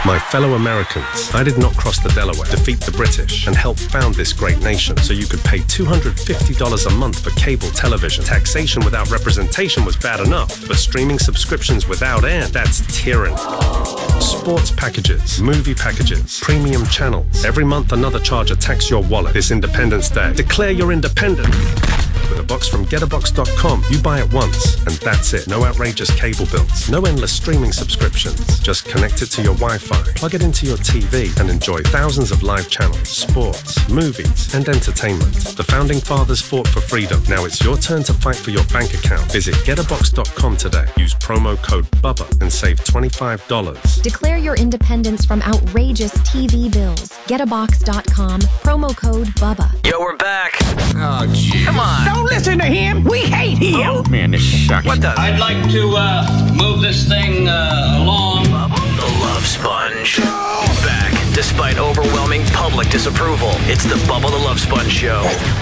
My fellow Americans, I did not cross the Delaware, defeat the British, and help found this great nation so you could pay $250 a month for cable television. Taxation without representation was bad enough, but streaming subscriptions without end, that's tyranny. Sports packages, movie packages, premium channels. Every month another charge attacks your wallet. This Independence Day, declare you're independent. With a box from GetAbox.com, you buy it once, and that's it. No outrageous cable bills, no endless streaming subscriptions. Just connect it to your Wi-Fi, plug it into your TV, and enjoy thousands of live channels, sports, movies, and entertainment. The Founding Fathers fought for freedom. Now it's your turn to fight for your bank account. Visit GetAbox.com today. Use promo code BUBBA and save $25. Declare your independence from outrageous TV bills. GetAbox.com, promo code BUBBA. Yo, we're back. Oh, gee. Come on. Don't listen to him. We hate him. Oh, man, this sucks. What does? I'd like to move this thing along. The Love Sponge. Back, despite overwhelming public disapproval. It's the Bubba the Love Sponge Show.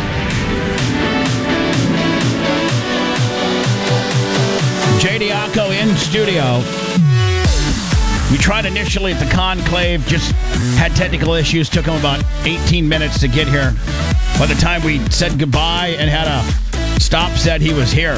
Jay Diaco in studio. We tried initially at the Conclave, just had technical issues, took him about 18 minutes to get here. By the time we said goodbye and had a stop set, he was here.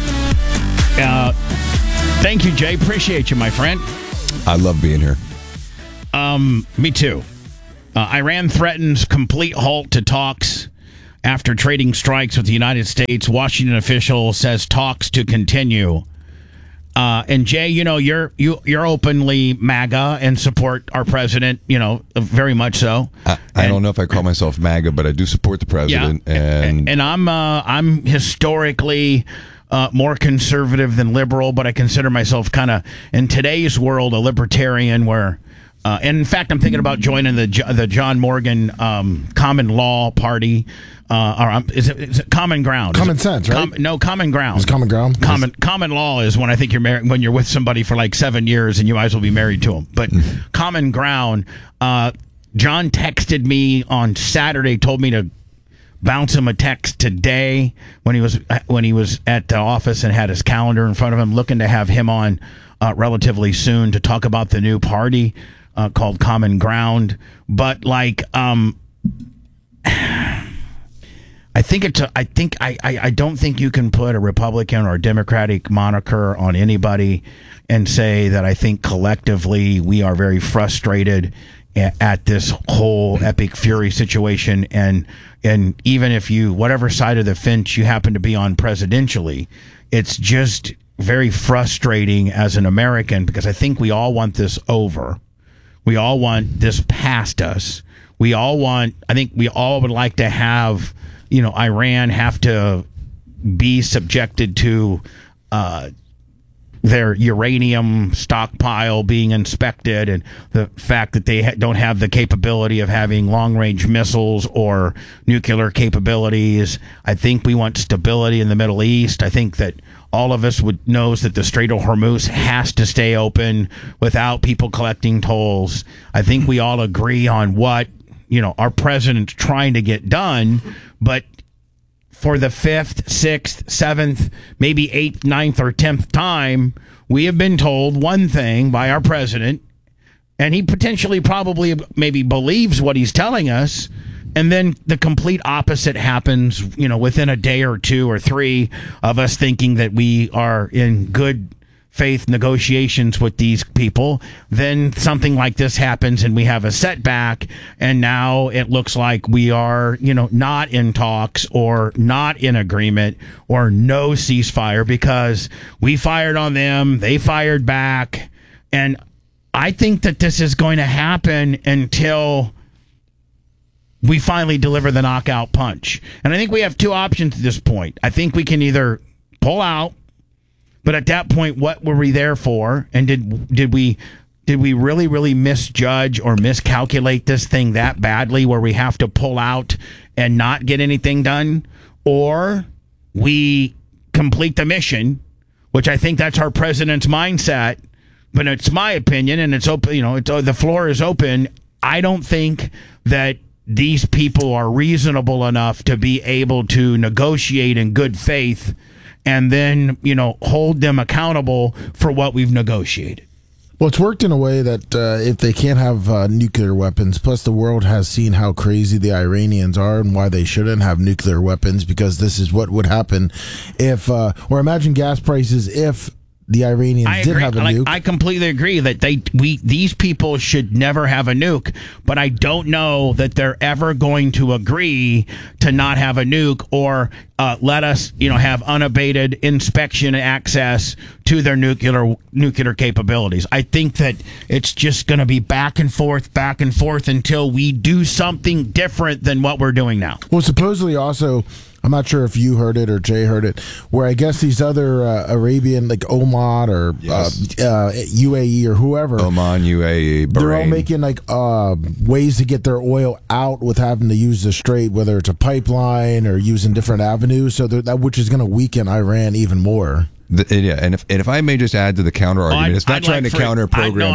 Thank you, Jay. Appreciate you, my friend. I love being here. Me too. Iran threatens complete halt to talks after trading strikes with the United States. Washington official says talks to continue. And Jay, you know, you're openly MAGA and support our president, you know, very much so. I don't know if I call myself MAGA, but I do support the president. Yeah, and I'm historically more conservative than liberal, but I consider myself kind of, in today's world, a libertarian where, and in fact, I'm thinking about joining the John Morgan Common Law Party. Or is it Common Ground? Common Sense, right? Common Ground. It's Common Ground. Common Law is when I think you're married, when you're with somebody for like 7 years and you might as well be married to them. But Common Ground. John texted me on Saturday, told me to bounce him a text today when he was at the office and had his calendar in front of him, looking to have him on relatively soon to talk about the new party called Common Ground. But like, I don't think you can put a Republican or a Democratic moniker on anybody and say that I think collectively we are very frustrated at this whole Epic Fury situation, and even if you, whatever side of the fence you happen to be on presidentially, it's just very frustrating as an American, because I think we all want this over. We all want this past us. I think we all would like to have, you know, Iran have to be subjected to their uranium stockpile being inspected, and the fact that they don't have the capability of having long-range missiles or nuclear capabilities. I think we want stability in the Middle East. I think that all of us knows that the Strait of Hormuz has to stay open without people collecting tolls. I think we all agree on what, you know, our president's trying to get done, but for the 5th, 6th, 7th, maybe 8th, 9th, or 10th time, we have been told one thing by our president, and he potentially probably maybe believes what he's telling us, and then the complete opposite happens, you know, within a day or two or three of us thinking that we are in good faith negotiations with these people. Then something like this happens and we have a setback, and now it looks like we are, you know, not in talks or not in agreement or no ceasefire because we fired on them, they fired back. And I think that this is going to happen until we finally deliver the knockout punch. And I think we have two options at this point. I think we can either pull out, but at that point, what were we there for? And did we really misjudge or miscalculate this thing that badly where we have to pull out and not get anything done? Or we complete the mission, which I think that's our president's mindset, but it's my opinion, and it's open, you know, the floor is open. I don't think that these people are reasonable enough to be able to negotiate in good faith and then, you know, hold them accountable for what we've negotiated. Well, it's worked in a way that if they can't have nuclear weapons, plus the world has seen how crazy the Iranians are and why they shouldn't have nuclear weapons, because this is what would happen if, or imagine gas prices if the Iranians did have a nuke. I completely agree that these people should never have a nuke, but I don't know that they're ever going to agree to not have a nuke or let us, have unabated inspection access to their nuclear capabilities. I think that it's just going to be back and forth until we do something different than what we're doing now. Well, supposedly also, I'm not sure if you heard it or Jay heard it, where I guess these other Arabian, like Oman or UAE or whoever. Oman, UAE, Bahrain. They're all making ways to get their oil out with having to use the strait, whether it's a pipeline or using different avenues, so which is going to weaken Iran even more. And if I may just add to the counter argument, it's not trying to counter program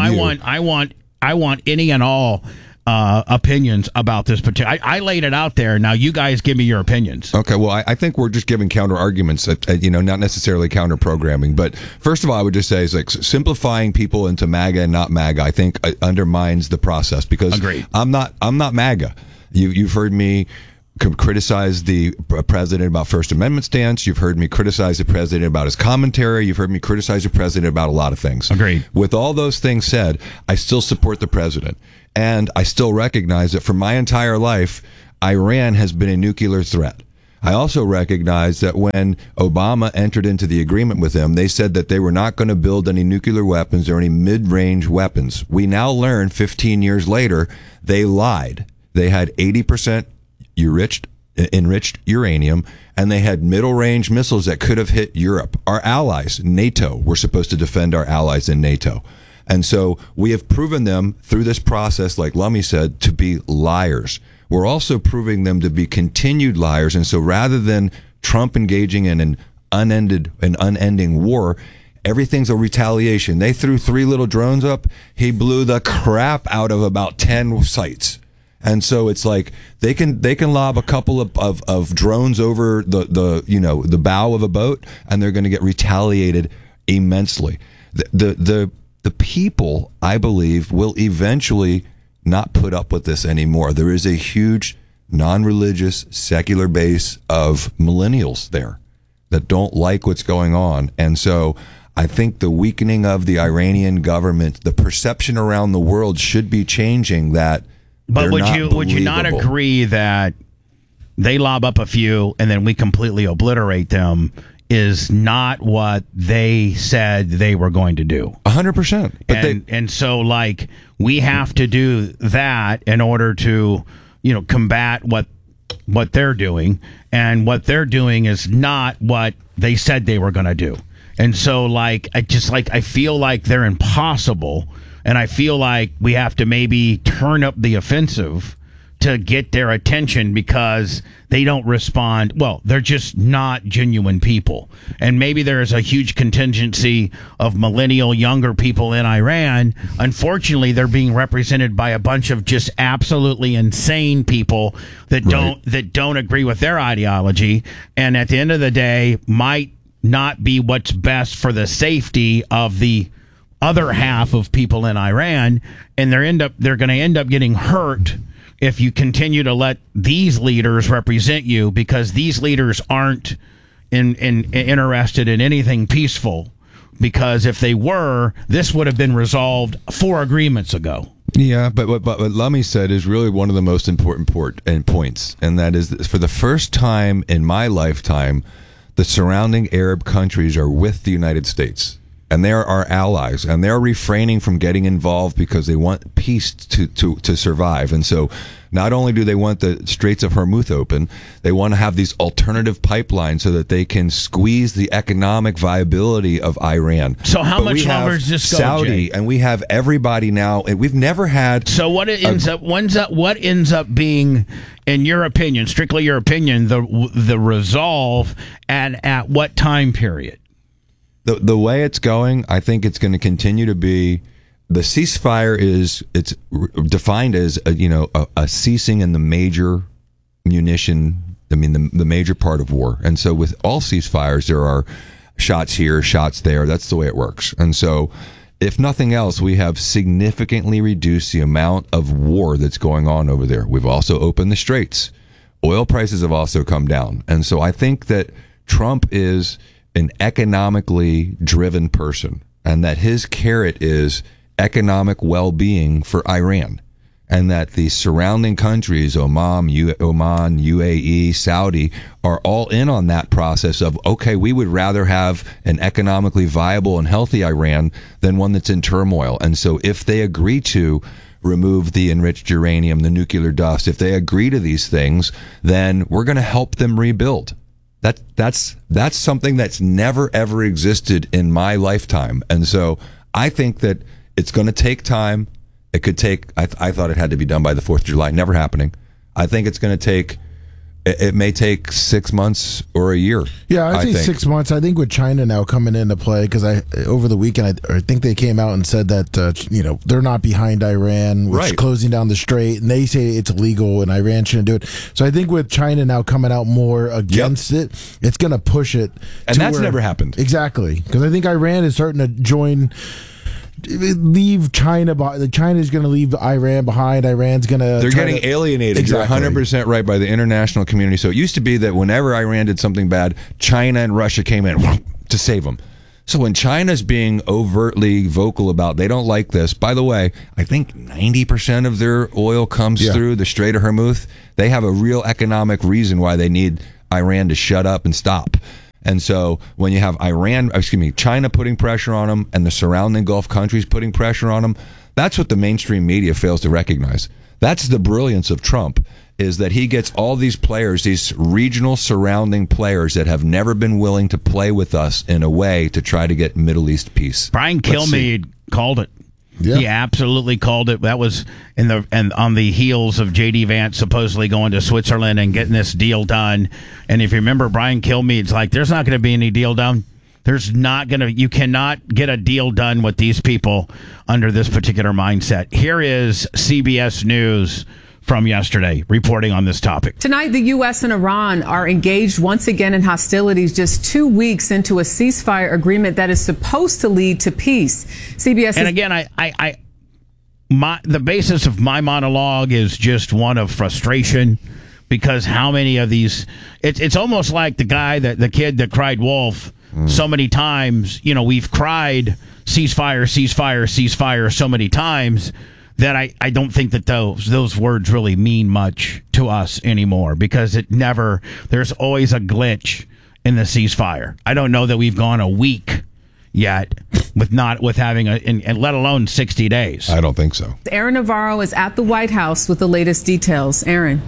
I want any and all opinions about this particular. I laid it out there. Now you guys give me your opinions. Okay. Well, I think we're just giving counter arguments. Not necessarily counter programming. But first of all, I would just say is simplifying people into MAGA and not MAGA. I think undermines the process because Agreed. I'm not MAGA. You've heard me criticize the president about First Amendment stance. You've heard me criticize the president about his commentary. You've heard me criticize the president about a lot of things. Agreed. With all those things said, I still support the president. And I still recognize that for my entire life, Iran has been a nuclear threat. I also recognize that when Obama entered into the agreement with them, they said that they were not going to build any nuclear weapons or any mid-range weapons. We now learn 15 years later, they lied. They had 80% enriched uranium, and they had middle-range missiles that could have hit Europe. Our allies, NATO, were supposed to defend our allies in NATO. And so we have proven them through this process, like Lummi said, to be liars. We're also proving them to be continued liars. And so rather than Trump engaging in an unending war, everything's a retaliation. They threw 3 little drones up. He blew the crap out of about 10 sites. And so it's like they can lob a couple of drones over the bow of a boat, and they're going to get retaliated immensely. The people, I believe, will eventually not put up with this anymore. There is a huge non-religious, secular base of millennials there that don't like what's going on. And so I think the weakening of the Iranian government, the perception around the world should be changing that. But would you not agree that they lob up a few and then we completely obliterate them is not what they said they were going to do? 100%. And so we have to do that in order to, combat what they're doing, and what they're doing is not what they said they were going to do. And so I feel like they're impossible, and I feel like we have to maybe turn up the offensive to get their attention because they don't respond. Well, they're just not genuine people. And maybe there is a huge contingency of millennial younger people in Iran. Unfortunately, they're being represented by a bunch of just absolutely insane people that don't agree with their ideology. And at the end of the day, might not be what's best for the safety of the other half of people in Iran. And they're going to end up getting hurt if you continue to let these leaders represent you, because these leaders aren't interested in anything peaceful. Because if they were, this would have been resolved 4 agreements ago. Yeah, but what Lummi said is really one of the most important points, and that is that for the first time in my lifetime, the surrounding Arab countries are with the United States. And they're our allies, and they're refraining from getting involved because they want peace to survive. And so not only do they want the Straits of Hormuz open, they want to have these alternative pipelines so that they can squeeze the economic viability of Iran. So how much longer does this go, Saudi, Jay? And we have everybody now, and we've never had... So what ends up being, in your opinion, strictly your opinion, the resolve, and at what time period? The way it's going, I think it's going to continue to be the ceasefire it's defined as a ceasing in the major munition. I mean the major part of war. And so with all ceasefires, there are shots here, shots there. That's the way it works. And so if nothing else, we have significantly reduced the amount of war that's going on over there. We've also opened the straits. Oil prices have also come down. And so I think that Trump is an economically driven person, and that his carrot is economic well-being for Iran, and that the surrounding countries, Oman, UAE, Saudi, are all in on that process of, okay, we would rather have an economically viable and healthy Iran than one that's in turmoil. And so if they agree to remove the enriched uranium, the nuclear dust, if they agree to these things, then we're going to help them rebuild. That's something that's never, ever existed in my lifetime. And so I think that it's going to take time. It could take, I thought it had to be done by the 4th of July. Never happening. I think it's going to take, it may take 6 months or a year. Yeah, I think 6 months. I think with China now coming into play, because over the weekend, I think they came out and said that, they're not behind Iran, which is closing down the strait, and they say it's illegal and Iran shouldn't do it. So I think with China now coming out more against it, it's going to push it. And that's never happened. Exactly. Because I think Iran is starting to leave China. China's going to leave Iran behind. Iran's going to. They're getting alienated. Exactly. You're 100% right by the international community. So it used to be that whenever Iran did something bad, China and Russia came in to save them. So when China's being overtly vocal about they don't like this, by the way, I think 90% of their oil comes through the Strait of Hormuz. They have a real economic reason why they need Iran to shut up and stop. And so when you have China putting pressure on them and the surrounding Gulf countries putting pressure on them, that's what the mainstream media fails to recognize. That's the brilliance of Trump, is that he gets all these players, these regional surrounding players that have never been willing to play with us in a way to try to get Middle East peace. Brian Kilmeade called it. Yeah. He absolutely called it. That was on the heels of J.D. Vance supposedly going to Switzerland and getting this deal done. And if you remember, Brian Kilmeade's like, there's not going to be any deal done. You cannot get a deal done with these people under this particular mindset. Here is CBS News from yesterday reporting on this topic. Tonight, the U.S. and Iran are engaged once again in hostilities just 2 weeks into a ceasefire agreement that is supposed to lead to peace. CBS and again, the basis of my monologue is just one of frustration, because how many of these, it's almost like the kid that cried wolf so many times. We've cried ceasefire, ceasefire, ceasefire so many times that I don't think that those words really mean much to us anymore, because there's always a glitch in the ceasefire. I don't know that we've gone a week yet with having and let alone 60 days. I don't think so. Aaron Navarro is at the White House with the latest details. Aaron.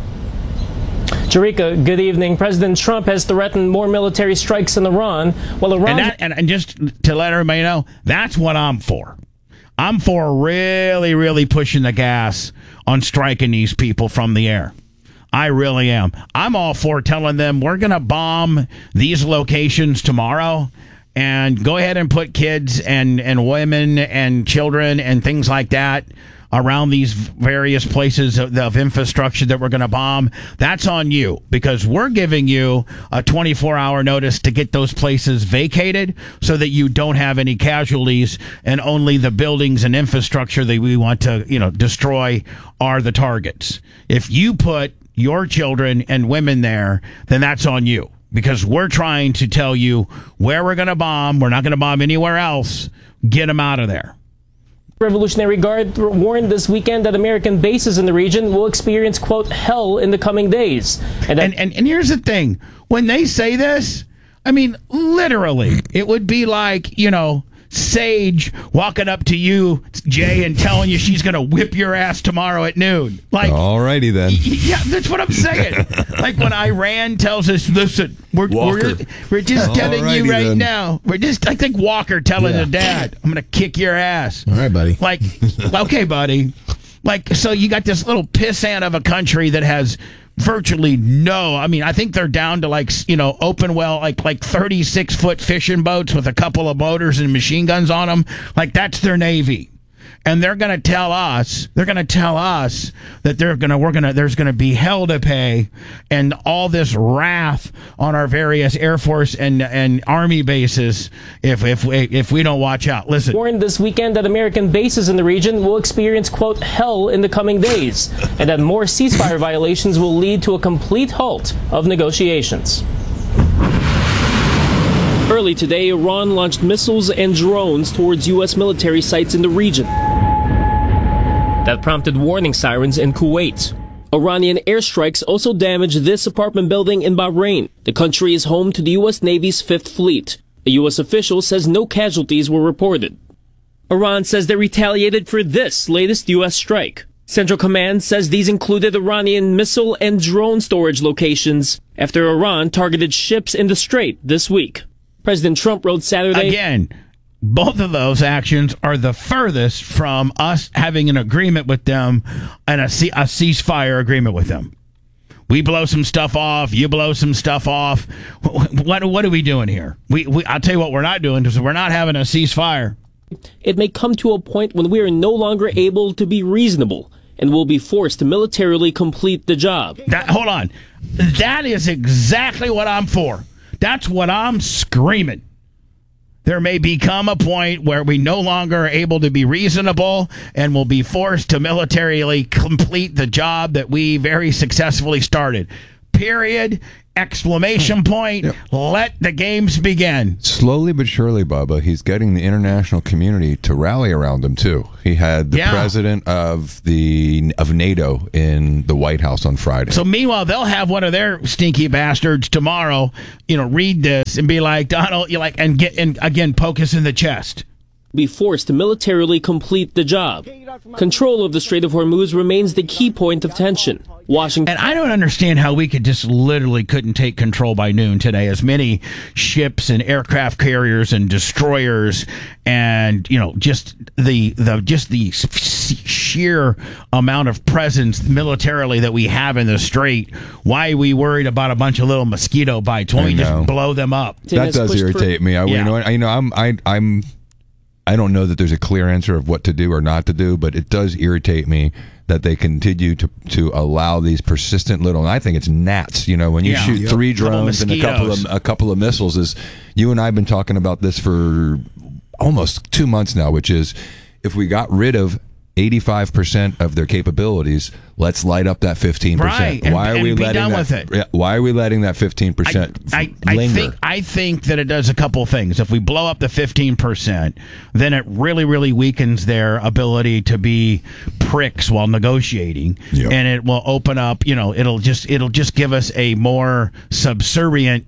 Jerika, good evening. President Trump has threatened more military strikes in Iran, while Iran... And just to let everybody know, that's what I'm for. I'm for really, really pushing the gas on striking these people from the air. I really am. I'm all for telling them we're going to bomb these locations tomorrow and go ahead and put kids and women and children and things like that around these various places of infrastructure that we're going to bomb. That's on you, because we're giving you a 24-hour notice to get those places vacated so that you don't have any casualties, and only the buildings and infrastructure that we want to, destroy are the targets. If you put your children and women there, then that's on you, because we're trying to tell you where we're going to bomb. We're not going to bomb anywhere else. Get them out of there. Revolutionary Guard warned this weekend that American bases in the region will experience, quote, hell in the coming days. And here's the thing. When they say this, I mean, literally, it would be like, Sage walking up to you, Jay, and telling you she's going to whip your ass tomorrow at noon. Like, alrighty then. Yeah, that's what I'm saying. Like when Iran tells us, listen, we're just telling you right now. I think Walker telling the dad, I'm going to kick your ass. All right, buddy. Like, okay, buddy. Like, so you got this little pissant of a country that has virtually no, I think they're down to open well, like 36-foot fishing boats with a couple of motors and machine guns on them. Like, that's their Navy. and they're going to tell us that there's going to be hell to pay, and all this wrath on our various Air Force and Army bases if we don't watch out. Listen. Warned this weekend that American bases in the region will experience, quote, hell in the coming days, and that more ceasefire violations will lead to a complete halt of negotiations. Early today, Iran launched missiles and drones towards U.S. military sites in the region. That prompted warning sirens in Kuwait. Iranian airstrikes also damaged this apartment building in Bahrain. The country is home to the U.S. Navy's Fifth Fleet. A U.S. official says no casualties were reported. Iran says they retaliated for this latest U.S. strike. Central Command says these included Iranian missile and drone storage locations after Iran targeted ships in the Strait this week. President Trump wrote Saturday... Again, both of those actions are the furthest from us having an agreement with them and a ceasefire agreement with them. We blow some stuff off, you blow some stuff off. What are we doing here? I'll tell you what we're not doing, is we're not having a ceasefire. It may come to a point when we are no longer able to be reasonable and will be forced to militarily complete the job. Hold on. That is exactly what I'm for. That's what I'm screaming. There may become a point where we no longer are able to be reasonable and will be forced to militarily complete the job that we very successfully started. Period. Exclamation point. Yep. Let the games begin. Slowly but surely, Bubba, he's getting the international community to rally around him, too. He had the president of NATO in the White House on Friday. So meanwhile, they'll have one of their stinky bastards tomorrow, read this and be like, Donald, and again, poke us in the chest. Be forced to militarily complete the job. Control of the Strait of Hormuz remains the key point of tension. Washington. And I don't understand how we couldn't take control by noon today. As many ships and aircraft carriers and destroyers, and just the sheer amount of presence militarily that we have in the Strait. Why are we worried about a bunch of little mosquito bites? Why don't we just blow them up? That does irritate me. I don't know that there's a clear answer of what to do or not to do, but it does irritate me that they continue to allow these persistent little, and I think it's gnats. When you shoot 3 drones and a couple of missiles, is you and I have been talking about this for almost 2 months now, which is if we got rid of 85% of their capabilities, let's light up that 15%. Right. Why are we letting that? Why are we letting that 15% linger? I think that it does a couple things. If we blow up the 15%, then it really, really weakens their ability to be pricks while negotiating, and it will open up. It'll just give us a more subservient,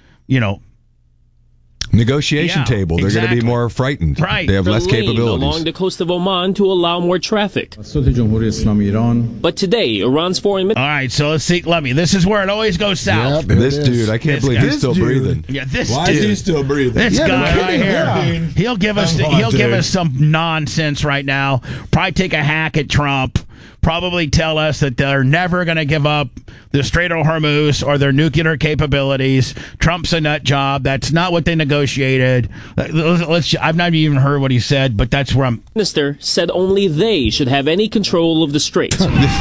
negotiation table. They're going to be more frightened. Right. They have less capabilities. Along the coast of Oman to allow more traffic. But today, Iran's foreign... All right, so let's see. This is where it always goes south. Yep, this dude, I can't believe he's still breathing. Yeah, Why is he still breathing? This guy right here. He'll give us some nonsense right now. Probably take a hack at Trump. Probably tell us that they're never going to give up the Strait of Hormuz or their nuclear capabilities. Trump's a nut job. That's not what they negotiated. I've not even heard what he said, but that's where I'm... Minister said only they should have any control of the strait.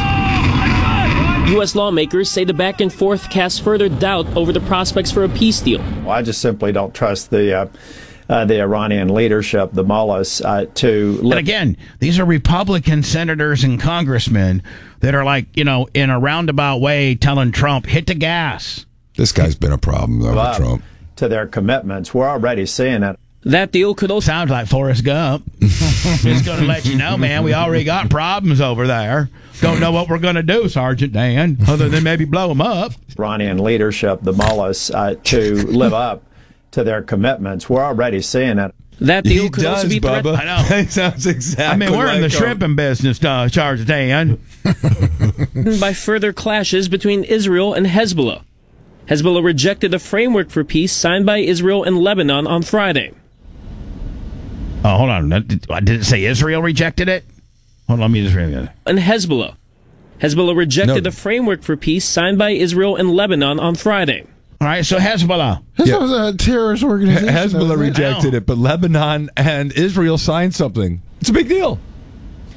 U.S. lawmakers say the back and forth casts further doubt over the prospects for a peace deal. Well, I just simply don't trust the Iranian leadership, the mullahs, to... And again, these are Republican senators and congressmen that are in a roundabout way telling Trump, hit the gas. This guy's been a problem, though, with Trump. To their commitments. We're already seeing it. That deal could also... Sounds like Forrest Gump. Just going to let you know, man, we already got problems over there. Don't know what we're going to do, Sergeant Dan, other than maybe blow them up. Iranian leadership, the mullahs, to live up to their commitments. We're already seeing it. That deal could also be threatened. I know. That sounds exactly we're in the shrimping business, Sergeant Dan. By further clashes between Israel and Hezbollah. Hezbollah rejected a framework for peace signed by Israel and Lebanon on Friday. Oh, hold on. Did it say Israel rejected it? Hold on, let me just read it. And Hezbollah. Hezbollah rejected a framework for peace signed by Israel and Lebanon on Friday. All right, so Hezbollah. Hezbollah's a terrorist organization. Hezbollah rejected it, but Lebanon and Israel signed something. It's a big deal.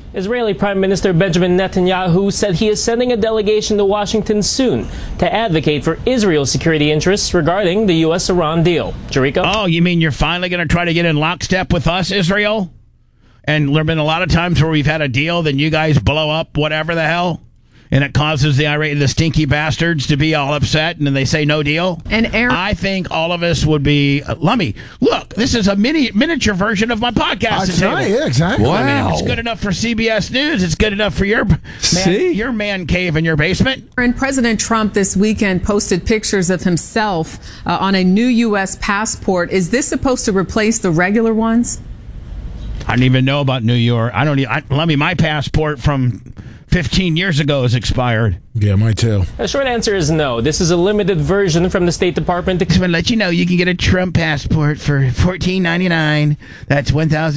Israeli Prime Minister Benjamin Netanyahu said he is sending a delegation to Washington soon to advocate for Israel's security interests regarding the U.S.-Iran deal. Jericho? Oh, you mean you're finally going to try to get in lockstep with us, Israel? And there have been a lot of times where we've had a deal, then you guys blow up whatever the hell, and it causes the stinky bastards to be all upset, and then they say no deal. And Aaron, I think all of us would be. Lummy, look, this is a miniature version of my podcast. That's right, yeah, exactly. Wow. I mean, if it's good enough for CBS News, it's good enough for your man cave in your basement. And President Trump this weekend posted pictures of himself on a new U.S. passport. Is this supposed to replace the regular ones? I don't even know about New York. My passport from 15 years ago is expired. Yeah, mine too. The short answer is no. This is a limited version from the State Department. I'm going to let you know you can get a Trump passport for $14.99. That's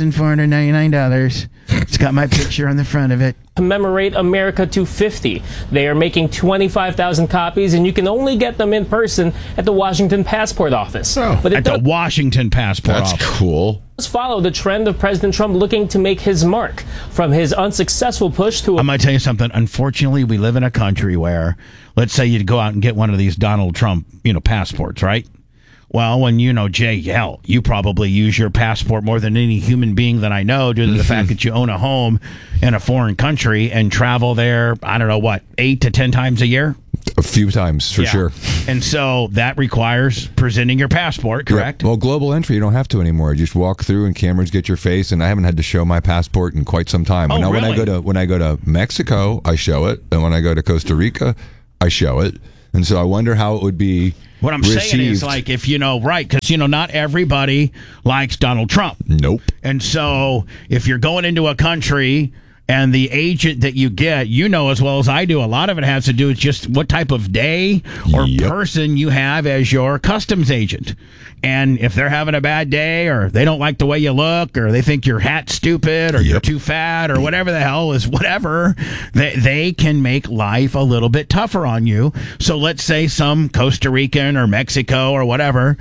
$1,499. It's got my picture on the front of it. Commemorate America 250. They are making 25,000 copies, and you can only get them in person at the Washington Passport Office. But at the Washington Passport Office. That's cool. Let's follow the trend of President Trump looking to make his mark from his unsuccessful push to... I'm going to tell you something. Unfortunately, we live in a country where, let's say you go out and get one of these Donald Trump, passports, right? Well, when Jay, hell, you probably use your passport more than any human being that I know due to the fact that you own a home in a foreign country and travel there, 8 to 10 times a year? A few times, for sure. And so that requires presenting your passport, correct? Yeah. Well, global entry, you don't have to anymore. You just walk through and cameras get your face, and I haven't had to show my passport in quite some time. Oh, now, really? when I go to Mexico, I show it, and when I go to Costa Rica, I show it. And so I wonder how it would be What I'm saying is, like, if because not everybody likes Donald Trump. Nope. And so if you're going into a country and the agent that you get, as well as I do, a lot of it has to do with just what type of day or person you have as your customs agent. And if they're having a bad day, or they don't like the way you look, or they think your hat's stupid, or you're too fat, or whatever the hell is whatever, they can make life a little bit tougher on you. So let's say some Costa Rican or Mexico or whatever,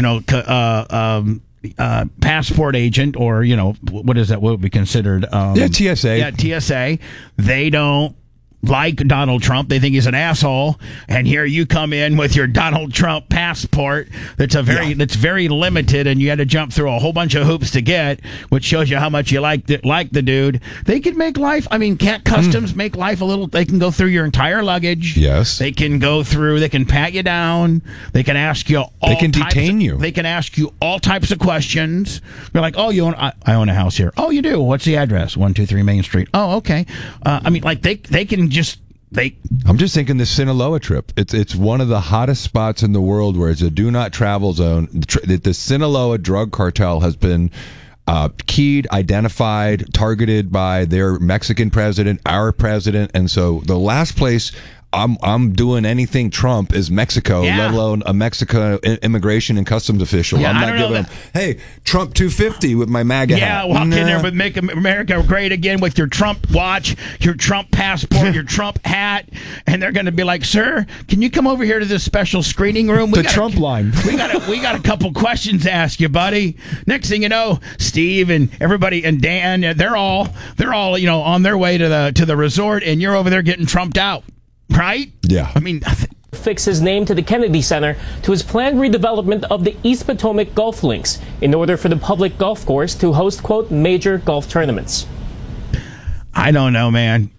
passport agent, or what is that? What would be considered? TSA. Yeah, TSA. They don't like Donald Trump. They think he's an asshole. And here you come in with your Donald Trump passport that's very limited, and you had to jump through a whole bunch of hoops to get, which shows you how much you like the dude. They can make life. Can't customs make life a little? They can go through your entire luggage. Yes. They can go through. They can pat you down. They can ask you. They can detain you. They can ask you all types of questions. They're like, "Oh, I own a house here. Oh, you do. What's the address? 123 Main Street. Oh, okay. They can just. I'm just thinking the Sinaloa trip. It's one of the hottest spots in the world where it's a do not travel zone. The Sinaloa drug cartel has been keyed, identified, targeted by their Mexican president, our president, and so the last place I'm doing anything Trump is Mexico, let alone a Mexico immigration and customs official. I'm not giving them, hey, Trump 250 with my MAGA hat. Yeah, walk in there, but make America great again with your Trump watch, your Trump passport, your Trump hat, and they're going to be like, sir, can you come over here to this special screening room? Trump line. We got a couple questions to ask you, buddy. Next thing you know, Steve and everybody and Dan, they're all on their way to the resort, and you're over there getting trumped out. Right? Yeah. Fix his name to the Kennedy Center to his planned redevelopment of the East Potomac Golf Links in order for the public golf course to host, quote, major golf tournaments. I don't know, man.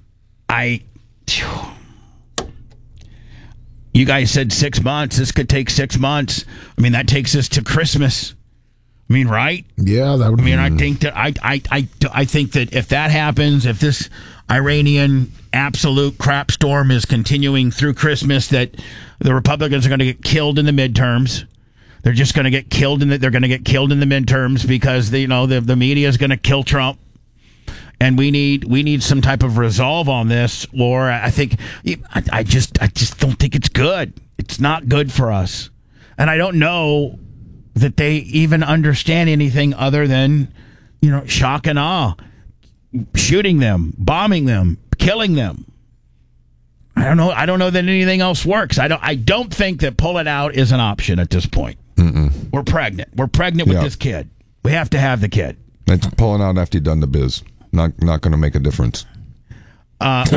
You guys said 6 months. This could take 6 months. That takes us to Christmas. Right? Yeah, that would. I think that I think that if that happens, if this Iranian absolute crap storm is continuing through Christmas, that the Republicans are going to get killed in the midterms. They're just going to get killed they're going to get killed in the midterms because the media is going to kill Trump. And we need some type of resolve on this, Laura. I think I just don't think it's good. It's not good for us, and I don't know that they even understand anything other than, shock and awe, shooting them, bombing them, killing them. I don't know that anything else works. I don't think that pulling out is an option at this point. We're pregnant. We're pregnant with this kid. We have to have the kid. It's pulling out after you've done the biz. Not going to make a difference. Yes,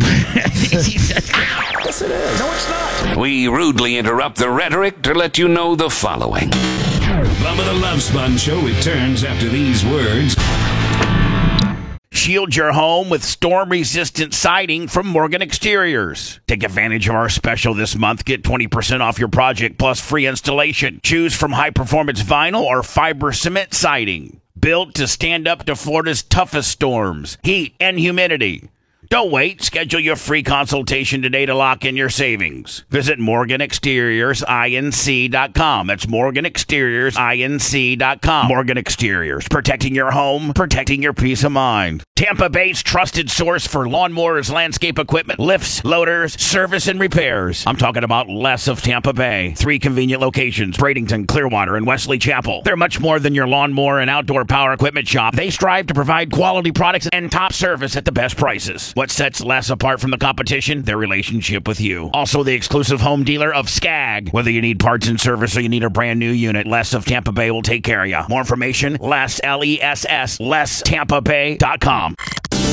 it is. No, it's not. We rudely interrupt the rhetoric to let you know the following. Bubba the Love Sponge Show returns after these words. Shield your home with storm-resistant siding from Morgan Exteriors. Take advantage of our special this month. Get 20% off your project plus free installation. Choose from high-performance vinyl or fiber cement siding. Built to stand up to Florida's toughest storms, heat, and humidity. Don't wait. Schedule your free consultation today to lock in your savings. Visit MorganExteriorsINC.com. That's MorganExteriorsINC.com. Morgan Exteriors. Protecting your home, protecting your peace of mind. Tampa Bay's trusted source for lawnmowers, landscape equipment, lifts, loaders, service, and repairs. I'm talking about Les of Tampa Bay. 3 convenient locations, Bradenton, Clearwater, and Wesley Chapel. They're much more than your lawnmower and outdoor power equipment shop. They strive to provide quality products and top service at the best prices. What sets Les apart from the competition? Their relationship with you. Also the exclusive home dealer of Skag. Whether you need parts and service or you need a brand new unit, Les of Tampa Bay will take care of you. More information, Les, L-E-S-S, LesTampaBay.com.